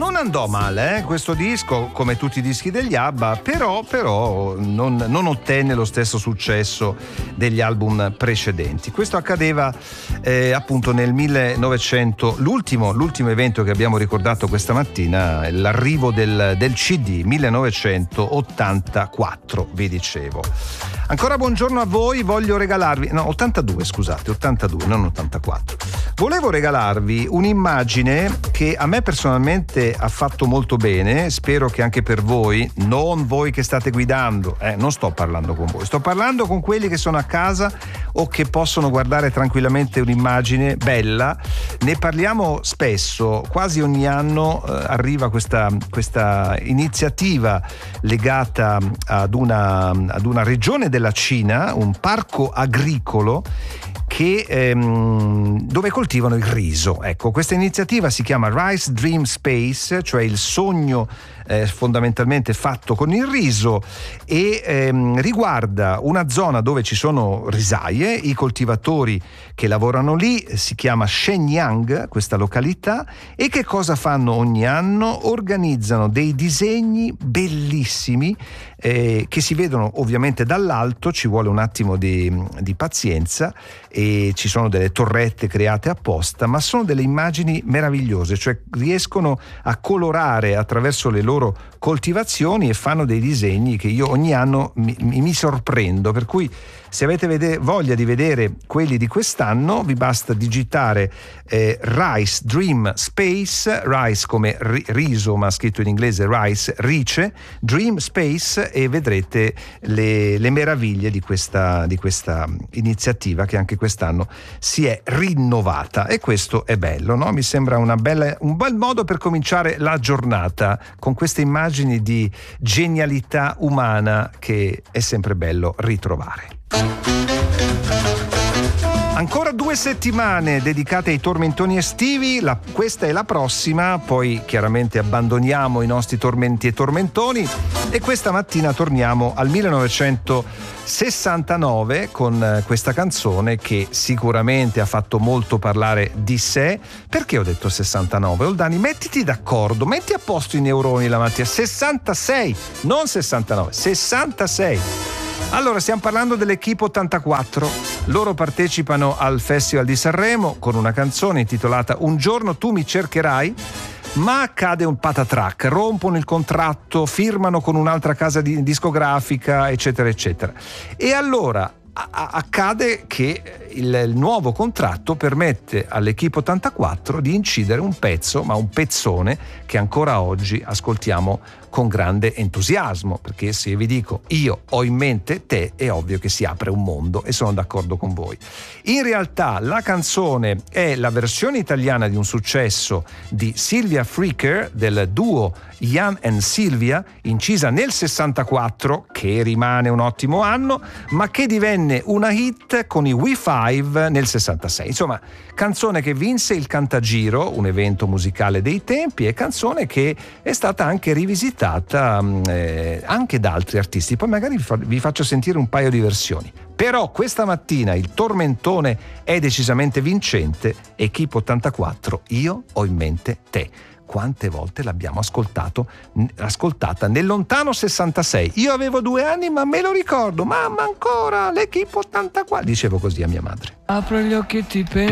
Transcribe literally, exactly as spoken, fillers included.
non andò male, eh, questo disco, come tutti i dischi degli ABBA, però, però non, non ottenne lo stesso successo degli album precedenti. Questo accadeva eh, appunto nel millenovecento, l'ultimo, l'ultimo evento che abbiamo ricordato questa mattina, l'arrivo del, del C D, millenovecentottantaquattro, vi dicevo. Ancora buongiorno a voi, voglio regalarvi, no, ottantadue scusate, ottantadue, non ottantaquattro. Volevo regalarvi un'immagine che a me personalmente ha fatto molto bene, spero che anche per voi, non voi che state guidando, eh, non sto parlando con voi, sto parlando con quelli che sono a casa o che possono guardare tranquillamente un'immagine bella. Ne parliamo spesso, quasi ogni anno eh, arriva questa, questa iniziativa legata ad una, ad una regione della Cina, un parco agricolo che, ehm, dove coltivano il riso. Ecco, questa iniziativa si chiama Rice Dream Space, cioè il sogno eh, fondamentalmente fatto con il riso, e ehm, riguarda una zona dove ci sono risaie. I coltivatori che lavorano lì si chiama Shenyang, questa località, e che cosa fanno ogni anno? Organizzano dei disegni bellissimi eh, che si vedono ovviamente dall'alto, ci vuole un attimo di, di pazienza, e ci sono delle torrette create apposta, ma sono delle immagini meravigliose, cioè riescono a colorare attraverso le loro coltivazioni e fanno dei disegni che io ogni anno mi, mi sorprendo, per cui se avete vede- voglia di vedere quelli di quest'anno vi basta digitare eh, Rice Dream Space, Rice come ri- riso ma scritto in inglese Rice, Rice, Dream Space, e vedrete le, le meraviglie di questa, di questa iniziativa che anche quest'anno si è rinnovata, e questo è bello, no? Mi sembra una bella, un bel modo per cominciare la giornata con queste immagini di genialità umana che è sempre bello ritrovare. Ancora due settimane dedicate ai tormentoni estivi, la, questa è la prossima, poi chiaramente abbandoniamo i nostri tormenti e tormentoni e questa mattina torniamo al millenovecentosessantanove con questa canzone che sicuramente ha fatto molto parlare di sé. Perché ho detto sessantanove? Oldani, mettiti d'accordo, metti a posto i neuroni la mattina. sessantasei, non sessantanove, sessantasei. Allora, stiamo parlando dell'Equipe ottantaquattro. Loro partecipano al Festival di Sanremo con una canzone intitolata Un giorno tu mi cercherai, ma accade un patatrac, rompono il contratto, firmano con un'altra casa di discografica, eccetera eccetera. E allora a- accade che il, il nuovo contratto permette all'Equipe ottantaquattro di incidere un pezzo, ma un pezzone che ancora oggi ascoltiamo con grande entusiasmo, perché se vi dico io ho in mente te è ovvio che si apre un mondo, e sono d'accordo con voi. In realtà la canzone è la versione italiana di un successo di Sylvia Freaker, del duo Ian and Sylvia, incisa nel sessantaquattro, che rimane un ottimo anno, ma che divenne una hit con i We Five nel sessantasei. Insomma, canzone che vinse il Cantagiro, un evento musicale dei tempi, e canzone che è stata anche rivisitata eh, anche da altri artisti. Poi magari vi, fa, vi faccio sentire un paio di versioni. Però questa mattina il tormentone è decisamente vincente. Equipe ottantaquattro, io ho in mente te. Quante volte l'abbiamo ascoltato, ascoltata nel lontano sessantasei. Io avevo due anni, ma me lo ricordo. Mamma, ancora l'Equipe ottantaquattro. Dicevo così a mia madre. Apro gli occhi e ti penso.